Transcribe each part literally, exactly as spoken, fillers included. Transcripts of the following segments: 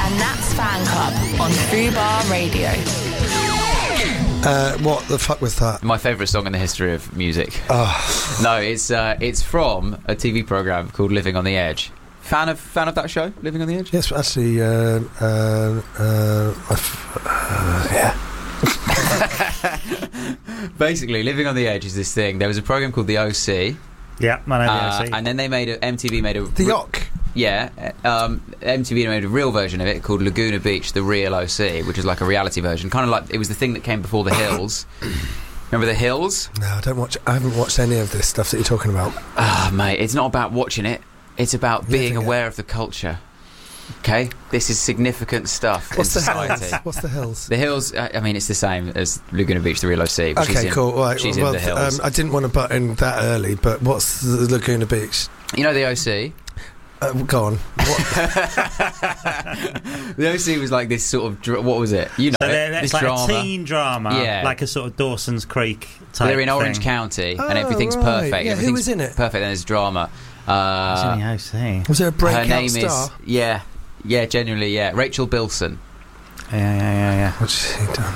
and Nat's Fan Club on Fubar Radio. Uh, what the fuck was that? My favourite song in the history of music. Oh. No, it's uh, it's from a T V programme called Living on the Edge. Fan of fan of that show, Living on the Edge? Yes, actually, uh, uh, uh, uh, yeah. Basically, Living on the Edge is this thing. There was a programme called The O C. Yeah, I know the uh, O C. And then they made a, M T V made a... The Yock. Yeah, um, M T V made a real version of it called Laguna Beach, The Real O C, which is like a reality version. Kind of like, it was the thing that came before The Hills. Remember The Hills? No, I don't watch. I haven't watched any of this stuff that you're talking about. Ah, oh, mate, it's not about watching it. It's about being Living aware it. of the culture. Okay, this is significant stuff What's in the society. Hills? What's the Hills? The Hills, I I mean, it's the same as Laguna Beach, The Real O C. But she's Okay, in, cool. Right, she's well, in The Hills. Um, I didn't want to butt in that early, but what's the Laguna Beach? You know The O C? Uh, go on. What? The O C was like this sort of... Dr- what was it? You know, So it, they're, this it's like drama. a teen drama, Yeah. like a sort of Dawson's Creek type They're in Orange thing. County, Oh, and everything's right. perfect. Yeah, who everything's was in it? Perfect, and there's drama. Uh, It's in the O C. Was there a breakout her name star? is... Yeah, yeah, genuinely, yeah. Rachel Bilson. Yeah, yeah, yeah, yeah. What's she done?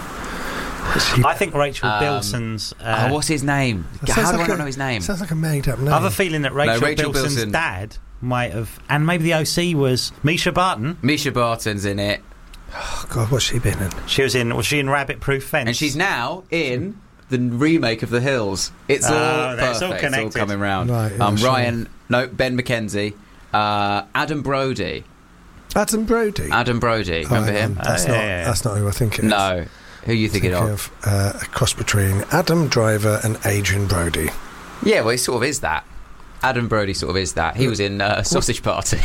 What's she I think Rachel Um, Bilson's... Uh, oh, what's his name? That How sounds do like I not a- know his name? Sounds like a made-up name. I have a feeling that Rachel, Rachel Bilson's Bilson. dad might have... And maybe the O C was Misha Barton. Misha Barton's in it. Oh, God, what's she been in? She was in... Was she in Rabbit Proof Fence? And she's now in the remake of The Hills. It's Oh, all that's all perfect. It's all connected. coming round. Right, yeah, um, sure. Ryan... No, Ben McKenzie. Uh, Adam Brody. Adam Brody. Adam Brody. Remember Hang on, him? That's Uh, not. yeah, yeah. That's not who I think it is. No. Who are you thinking, Thinking of? of uh, a cross between Adam Driver and Adrian Brody. Yeah, well, he sort of is that. Adam Brody sort of is that. He was in uh, Sausage Party.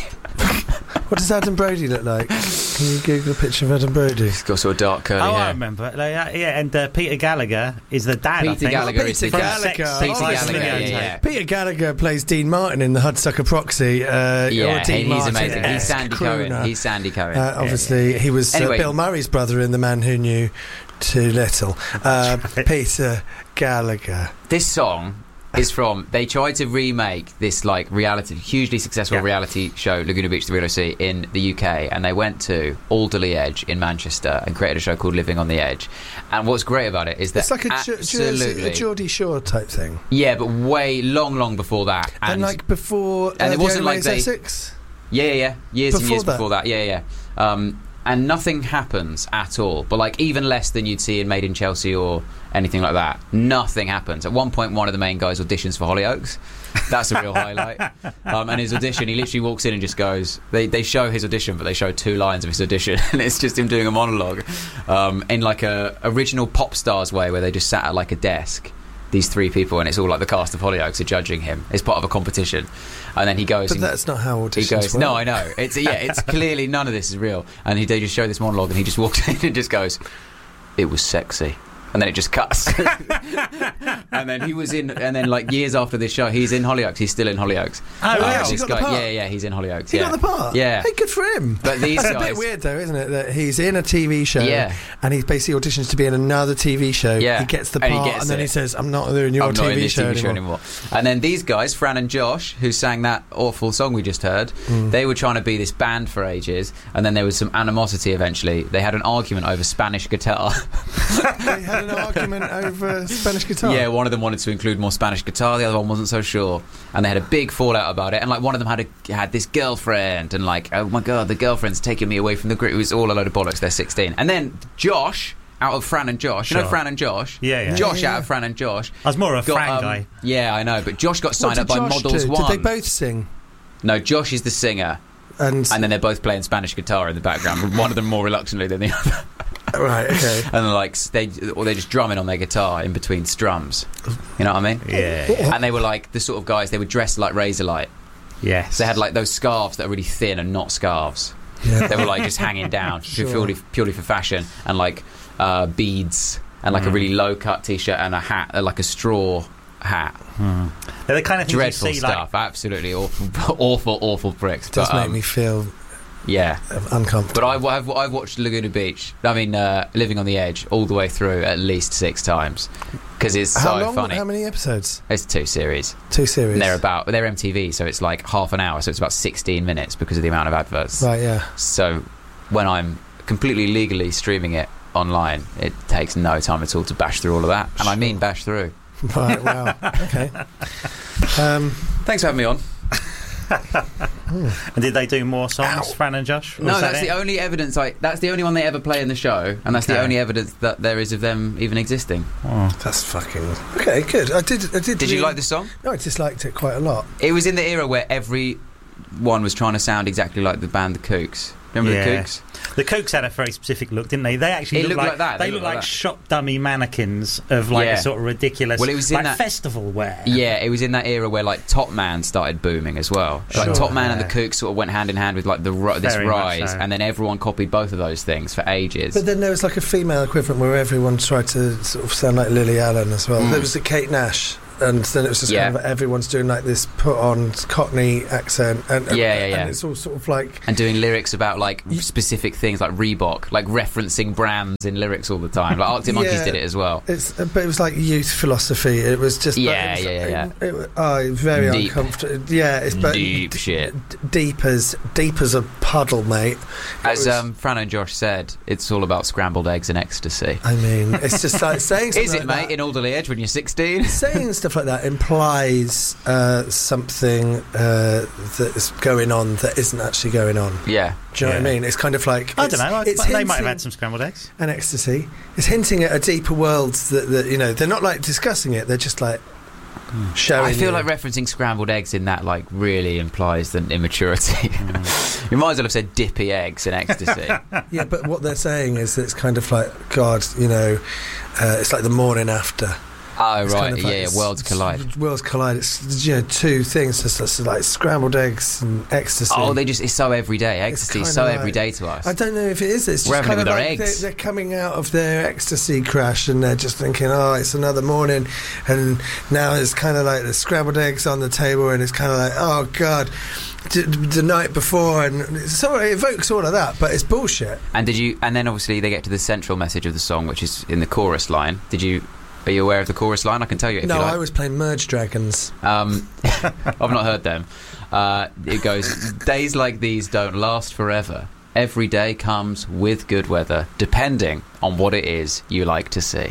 What does Adam Brody look like? Can you Google a picture of Adam Brody? He's got sort of dark curly Oh, I hair. remember. Like, uh, yeah, and uh, Peter Gallagher is the dad, I Peter think. Gallagher Peter is the Gallagher. dad. Peter Peter Gallagher, Gallagher, yeah, yeah, yeah. Peter Gallagher plays Dean Martin in the Hudsucker Proxy. Uh, Yeah, or Dean and he's Martin amazing. He's esque Sandy crooner. Cohen. He's Sandy Cohen. Uh, obviously, he was Anyway. uh, Bill Murray's brother in The Man Who Knew Too Little. Uh, right. Peter Gallagher. This song is from... They tried to remake this like reality, hugely successful Yeah. reality show, Laguna Beach, The Real O C, in the U K, and they went to Alderley Edge in Manchester and created a show called Living on the Edge. And what's great about it is that It's like a, Ge- absolutely... a Geordie Shore type thing. yeah, but way long, long before that. And, And, like before. and uh, it The wasn't Only like Way is they- Essex? Yeah, yeah, yeah. Years and Before years that? before that. Yeah, yeah. Um, and nothing happens at all. But like even less than you'd see in Made in Chelsea or anything like that. Nothing happens. At one point, one of the main guys auditions for Hollyoaks. That's a real highlight. Um, and his audition, he literally walks in and just goes. They they show his audition, but they show two lines of his audition, and it's just him doing a monologue, um, in like a original pop stars way, where they just sat at like a desk. These three people, and it's all like the cast of Hollyoaks are judging him. It's part of a competition, and then he goes. But and that's not how auditions he goes. work. No, I know. It's yeah. It's clearly none of this is real. And he, they just show this monologue, and he just walks in and just goes, "It was sexy." And then it just cuts. And then he was in, and then like years after this show, he's in Hollyoaks. He's still in Hollyoaks. Oh, really? wow. He this got the guy, part? yeah, yeah, he's in Hollyoaks. He yeah. got the part? Yeah. Hey, good for him. But these That's guys, a bit weird, though, isn't it? That he's in a T V show, Yeah. and he basically auditions to be in another T V show. Yeah. He gets the And part, he and, gets then it. he says, "I'm not doing your I'm T V, not in this show, T V show anymore." anymore. And then these guys, Fran and Josh, who sang that awful song we just heard, Mm. they were trying to be this band for ages, and then there was some animosity eventually. They had an argument over Spanish guitar. They had an argument over Spanish guitar. Yeah, one of them wanted to include more Spanish guitar, the other one wasn't so sure, and they had a big fallout about it. And like one of them had a, had this girlfriend, and like, oh my god, the girlfriend's taking me away from the group. It was all a load of bollocks. They're sixteen, and then Josh, out of Fran and Josh, you know Sure. Fran and Josh, Yeah, yeah. Josh Yeah, yeah. out of Fran and Josh. I was more of a got, Fran um, guy. Yeah, I know, but Josh got What signed did up by Josh Models do? One. Did they both sing? No, Josh is the singer, And, and then they're both playing Spanish guitar in the background. One of them more reluctantly than the other. right, okay. And they're like they or they're just drumming on their guitar in between strums. You know what I mean? Yeah. And they were like the sort of guys. They were dressed like Razorlight. Yes. So they had like those scarves that are really thin and not scarves. Yeah. They were like just hanging down Sure. purely purely for fashion, and like uh, beads and like a Mm. really low cut t-shirt and a hat, uh, like a straw hat. Hmm. They're the kind of things Dreadful you see, stuff. Absolutely awful, awful, awful pricks. It does But, make um, me feel yeah. uncomfortable. But I've, I've, I've watched Laguna Beach. I mean, uh, Living on the Edge all the way through at least six times because it's how so long? funny. How many episodes? It's two series. Two series. And they're about they're M T V, so it's like half an hour, so it's about sixteen minutes because of the amount of adverts. Right, yeah. So when I'm completely legally streaming it online, it takes no time at all to bash through all of that, and Sure. I mean bash through. Right, wow. Okay. Um, Thanks for having me on. And did they do more songs, Ow. Fran and Josh? Or No, was that that's it? the only evidence. I that's the only one they ever play in the show, and that's the Okay. only evidence that there is of them even existing. Oh. that's fucking... Okay, good. I did... I did Did you really- like this song? No, I disliked it quite a lot. It was in the era where every one was trying to sound exactly like the band The Kooks. Remember Yeah. The Kooks? The Kooks had a very specific look, didn't they? They actually It looked looked like, like that. They, They looked looked like, like that. shop dummy mannequins of like Yeah. a sort of ridiculous, Well, it was in like that- festival wear. Yeah, it was in that era where like Top Man started booming as well. Like Sure. Top Man and Yeah. The Kooks sort of went hand in hand with like the ri- this Very much rise, so. and then everyone copied both of those things for ages. But then there was like a female equivalent where everyone tried to sort of sound like Lily Allen as well. Mm. There was the Kate Nash, and then it was just Yeah. kind of everyone's doing like this put on Cockney accent, and, and Yeah, yeah, and yeah. it's all sort of like and doing lyrics about like Y- specific things like Reebok, like referencing brands in lyrics all the time. Like Arctic Monkeys Yeah. did it as well. it's, but it was like youth philosophy. It was just Yeah, it was, yeah, yeah, yeah. It, it, oh, very Deep. uncomfortable. Yeah, it's but Deep shit. d- deep as deep as a puddle, mate. It As was- um, Fran and Josh said, it's all about scrambled eggs and ecstasy. I mean, it's just like saying something Is it, like mate, that. in Alderley Edge when you're sixteen? Saying stuff like that implies uh, something uh, that's going on that isn't actually going on. Yeah. Do you know what I Yeah. mean? It's kind of like I it's, don't know. I, it's they might have hinting- had some scrambled eggs. and ecstasy. It's hinting at a deeper world that, that you know. They're not like discussing it. They're just like showing. I feel you. like referencing scrambled eggs in that like really implies an immaturity. You might as well have said dippy eggs and ecstasy. yeah, but what they're saying is that it's kind of like God. You know, uh, it's like the morning after. Oh It's right, kind of like yeah, yeah, it's- worlds collide. it's- Worlds collide. It's you know two things. It's, it's like scrambled eggs and ecstasy. Oh, they just—it's so everyday. Ecstasy is kinda so like- everyday to us. I don't know if it is. It's just We're having kind it of with our like eggs. They're, they're coming out of their ecstasy crash and they're just thinking, oh, it's another morning, and now it's kind of like the scrambled eggs on the table, and it's kind of like, oh God, d- the night before, and so it evokes all of that, but it's bullshit. And did you? And then obviously they get to the central message of the song, which is in the chorus line. Did you? Are you aware of the chorus line? I can tell you if no, you like. I was playing Merge Dragons. Um, I've not heard them. Uh, it goes, days like these don't last forever. Every day comes with good weather, depending on what it is you like to see.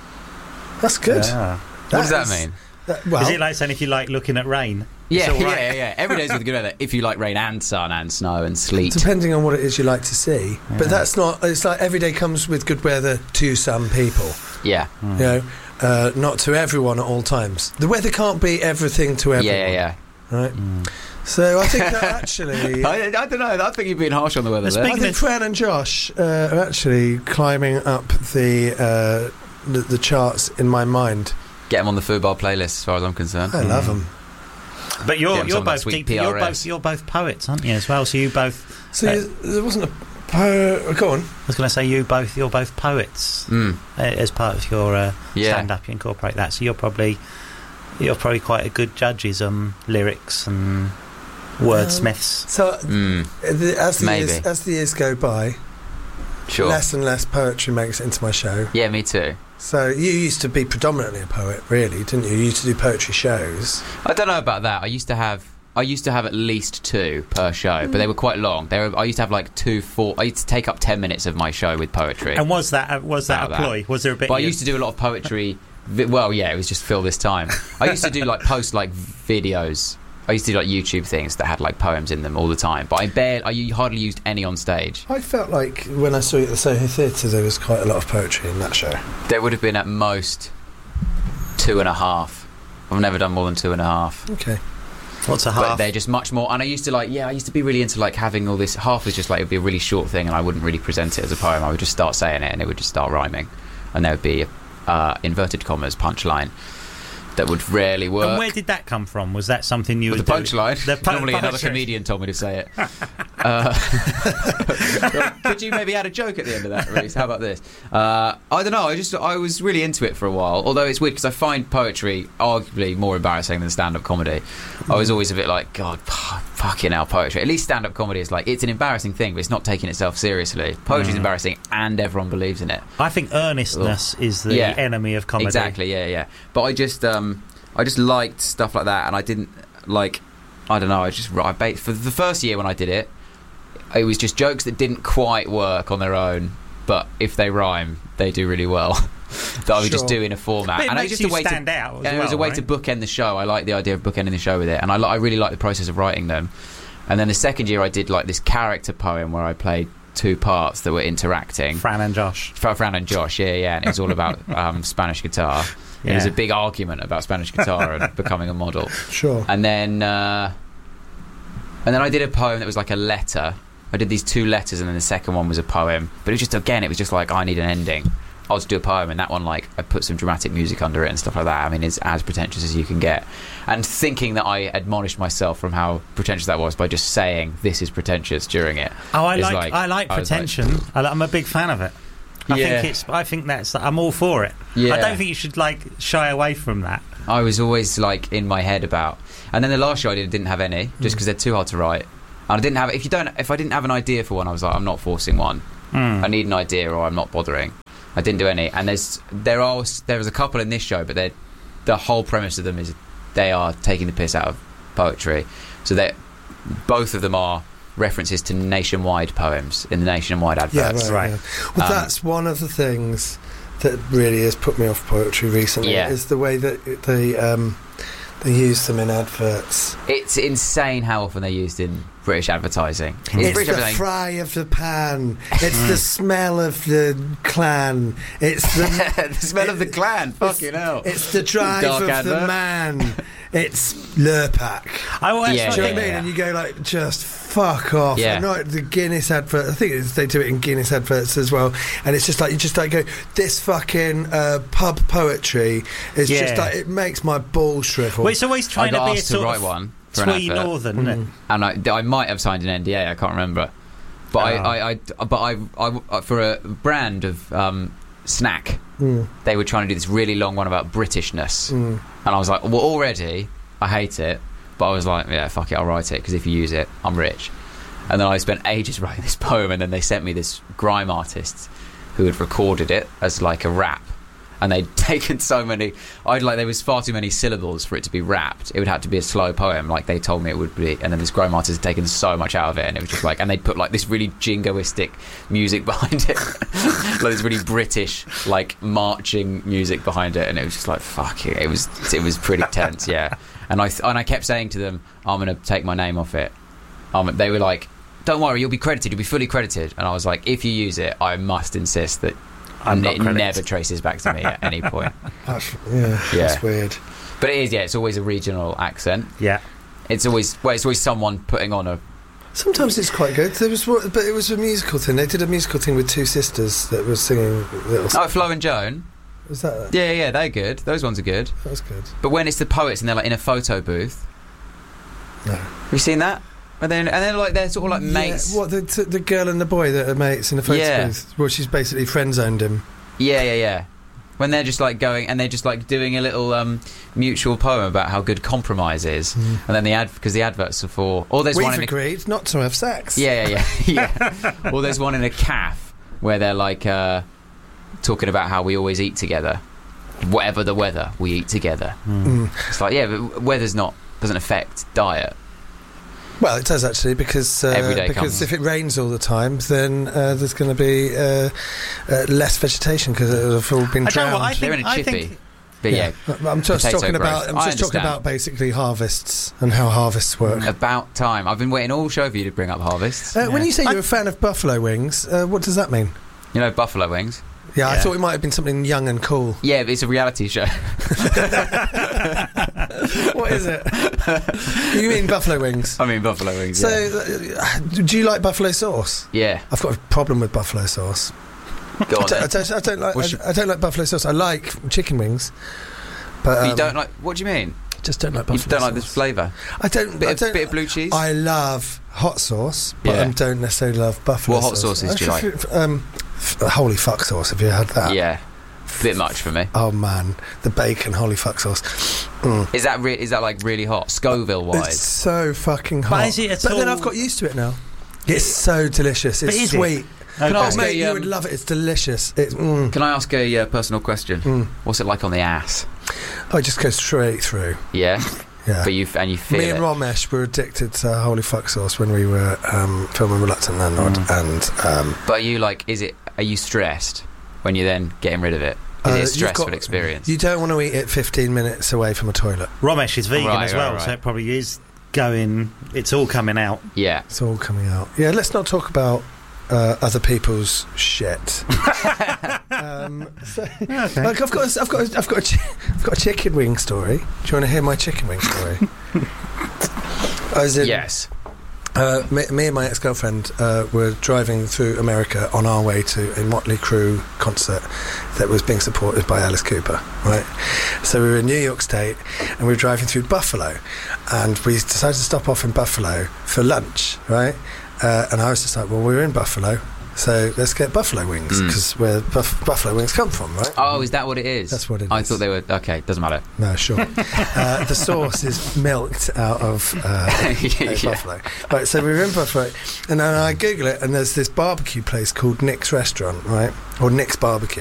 That's good. Yeah. What does that is- mean? that- well, Is it like saying if you like looking at rain? Yeah, It's all yeah, right. yeah, yeah. Every day's with good weather. If you like rain and sun and snow and sleet. depending on what it is you like to see, Yeah. but that's not. It's like every day comes with good weather to some people. Yeah, Mm. You know, uh, not to everyone at all times. The weather can't be everything to yeah, everyone. yeah, yeah. Right. Mm. So I think that actually, I, I don't know. I think you've been harsh on the weather Let's there. I Speaking think of- Fran and Josh uh, are actually climbing up the, uh, the the charts in my mind. Get them on the Fubar playlist, as far as I'm concerned. I love Mm. them. But Get you're 'em you're some of that both sweet deep, P R S. you're both you're both poets, aren't you? As well. So you both. So Uh, you, there wasn't a po- go on. I was going to say you both. You're both poets Mm. uh, as part of your uh, Yeah. stand up. You incorporate that. So you're probably you're probably quite a good judges on lyrics and wordsmiths. So Mm. uh, the, as the Maybe. years, as the years go by, Sure. less and less poetry makes it into my show. Yeah, me too. So you used to be predominantly a poet, really, didn't you? You used to do poetry shows. I don't know about that. I used to have. I used to have at least two per show, but they were quite long. They were, I used to have like two, four. I used to take up ten minutes of my show with poetry. And was that uh, was that About a ploy? Was there a bit? But I you- used to do a lot of poetry. vi- Well, yeah, it was just fill this time. I used to do like post like videos. I used to do like YouTube things that had like poems in them all the time. But I barely, I u- hardly used any on stage. I felt like when I saw you at the Soho Theatre, there was quite a lot of poetry in that show. There would have been at most two and a half. I've never done more than two and a half. Okay. What's a But half? they're just much more. And I used to like, yeah, I used to be really into like having all this. Half was just like, it'd be a really short thing and I wouldn't really present it as a poem. I would just start saying it and it would just start rhyming. And there would be, uh, inverted commas, punchline that would rarely work. And where did that come from? Was that something you With would the do? punchline. The po- Normally another poetry. comedian told me to say it. uh, could you maybe add a joke at the end of that, Reece? How about this? Uh, I don't know. I just I was really into it for a while. Although it's weird because I find poetry arguably more embarrassing than stand-up comedy. I was always a bit like, God, fucking hell, poetry. At least stand-up comedy is like, it's an embarrassing thing, but it's not taking itself seriously. Poetry's Mm. embarrassing and everyone believes in it. I think earnestness is the Yeah. enemy of comedy. Exactly, yeah, yeah. But I just, um, I just liked stuff like that, and I didn't like. I don't know. I just I ba- for the first year when I did it, it was just jokes that didn't quite work on their own, but if they rhyme, they do really well. That I would Sure. just do in a format. But it and makes it was just you a way stand to, out as and it was well, a way right? to bookend the show. I like the idea of bookending the show with it, and I, li- I really like the process of writing them. And then the second year, I did like this character poem where I played two parts that were interacting. Fran and Josh. Fra- Fran and Josh, yeah, yeah, and it was all about um, Spanish guitar. It was Yeah. a big argument about Spanish guitar and becoming a model. Sure. And then, uh, and then I did a poem that was like a letter. I did these two letters, and then the second one was a poem. But it was just, again, it was just like, I need an ending. I'll just do a poem, and that one, like, I put some dramatic music under it and stuff like that. I mean, it's as pretentious as you can get. And thinking that I admonished myself from how pretentious that was by just saying this is pretentious during it. Oh, I is like, I like I was like- pretension. I, I'm a big fan of it. I Yeah. think it's. I think that's. I'm all for it. Yeah. I don't think you should like shy away from that. I was always like in my head about, and then the last show I did didn't have any, Mm. just because they're too hard to write. And I didn't have. If you don't, if I didn't have an idea for one, I was like, I'm not forcing one. Mm. I need an idea, or I'm not bothering. I didn't do any. And there's there are there was a couple in this show, but they the whole premise of them is they are taking the piss out of poetry. So they both of them are references to nationwide poems in the nationwide adverts. Yeah, right. Right. yeah. Well, Um, that's one of the things that really has put me off poetry recently. Yeah. Is the way that they um, they use them in adverts. It's insane how often they're used in British advertising. It's British the advertising. fry of the pan. It's the smell of the clan. It's the the smell of the clan. Fucking hell. it's the drive Dark of advert. the man. It's Lurpak. I watched Yeah, Do you know yeah, what I mean? yeah. And you go like, just fuck off. Yeah. And like the Guinness advert, I think it's, they do it in Guinness adverts as well. And it's just like, you just like go, this fucking uh, pub poetry is Yeah. just like, it makes my balls shrivel. Well, it's always I trying to got be a asked to sort write of one for an twee advert. northern, isn't it? and I, I might have signed an N D A. I can't remember, but Oh. I, I, I, but I, I, for a brand of um, snack, Mm, they were trying to do this really long one about Britishness, mm. and I was like, well, already I hate it, but I was like, yeah, fuck it, I'll write it because if you use it, I'm rich. And then I spent ages writing this poem, and then they sent me this grime artist who had recorded it as like a rap. And they'd taken so many, I'd like there was far too many syllables for it to be rapped. It would have to be a slow poem, like they told me it would be. And then this grime artist had taken so much out of it, and it was just like, and they'd put like this really jingoistic music behind it, like this really British like marching music behind it, and it was just like fuck it. It was it was pretty tense, yeah. And I th- and I kept saying to them, I'm gonna take my name off it. Um, they were like, don't worry, you'll be credited, you'll be fully credited. And I was like, if you use it, I must insist that. I'm And not it credited. never traces back to me at any point. That's, yeah, Yeah. that's weird. But it is, yeah, it's always a regional accent. Yeah. It's always, well, it's always someone putting on a. Sometimes it's quite good. There was, one- but it was a musical thing. They did a musical thing with two sisters that was singing little. Oh, Flo and Joan. Was that? Yeah, yeah, they're good. Those ones are good. That was good. But when it's the poets and they're like in a photo booth, No. have you seen that? And then, and then like they're sort of like mates. Yeah, what the t- the girl and the boy that are mates in the photo Yeah. booth? Well, she's basically friend zoned him. Yeah, yeah, yeah. When they're just like going and they're just like doing a little um, mutual poem about how good compromise is, Mm. and then the ad because the adverts are for. Or there's We've one in a, agreed not to have sex. Yeah, yeah, yeah. yeah. Or there's one in a calf where they're like uh, talking about how we always eat together. Whatever the weather, we eat together. Mm. It's like, yeah, but weather's not doesn't affect diet. Well, it does actually, because uh, Every day because comes. if it rains all the time, then uh, there's going to be uh, uh, less vegetation because it'll have all been I don't know drowned. what I think. They're in a I chippy. think But yeah, I'm just potato talking growth. about. I'm I just talking understand. about basically harvests and how harvests work. about time. I've been waiting all show for you to bring up harvests. Uh, When Yeah. you say I- you're a fan of buffalo wings, uh, what does that mean? You know, buffalo wings. Yeah, I Yeah. thought it might have been something young and cool. Yeah, but it's a reality show. What is it? You mean buffalo wings? I mean, buffalo wings. So, yeah. uh, do you like buffalo sauce? yeah. I've got a problem with buffalo sauce. Go I on. don't, I Then. don't, I don't like. What's I, your- I don't like buffalo sauce. I like chicken wings, but um, you don't like. What do you mean? just don't like You buffalo don't like this sauce. flavour? I don't. Bit I of, don't bit of blue cheese. I love hot sauce, but Yeah. I don't necessarily love buffalo What hot sauce. sauces do you I f- Um, f- holy fuck sauce. Have you had that? yeah, bit much for me. Oh man, the bacon holy fuck sauce. Mm. Is that re- is that like really hot? Scoville It's wise. so fucking hot. But is it at But then all- I've got used to it now. It's so delicious. It's But is it? sweet. Can I Oh, ask mate, a, you um, would love it. It's delicious. It's, mm. Can I ask a uh, personal question? Mm. What's it like on the ass? Oh, it just goes straight through. Yeah. Yeah. But you f- and you feel Me and it. Ramesh were addicted to Holy Fuck Sauce when we were um, filming Reluctant Landlord, Mm. and um, But are you like, is it? Are you stressed when you're then getting rid of it? Is Uh, it a you've stressful got- experience? you don't want to eat it fifteen minutes away from a toilet. Ramesh is vegan Right, as right, well, right. so it probably is going. It's all coming out. yeah. It's all coming out. Yeah, let's not talk about uh, other people's shit. um, so, Okay. like I've got, a, I've got, a, I've got, a, chi- I've got a chicken wing story. Do you want to hear my chicken wing story? I was in, Yes. Uh, me, me and my ex-girlfriend uh, were driving through America on our way to a Motley Crue concert that was being supported by Alice Cooper, right? So we were in New York State and we were driving through Buffalo, and we decided to stop off in Buffalo for lunch, right? Uh, and I was just like, well, we're in Buffalo, so let's get buffalo wings, Mm. because where buff- buffalo wings come from, right? Oh, is that what it is? That's what it I is. thought they were. Okay, doesn't matter. No, sure. uh, the sauce is milked out of uh, Yeah. a buffalo. Right, so we were in Buffalo, and then I Google it, and there's this barbecue place called Nick's Restaurant, right, or Nick's Barbecue,